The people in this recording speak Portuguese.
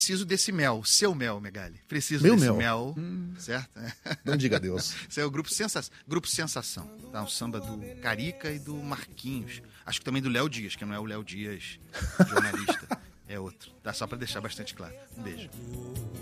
Preciso desse mel, seu mel, Megali. Preciso Meu desse mel. mel, certo? Não diga adeus. Esse é o Grupo Sensação, tá? O samba do Carica e do Marquinhos. Acho que também do Léo Dias, que não é o Léo Dias, jornalista. É outro, tá? Só para deixar bastante claro. Um beijo.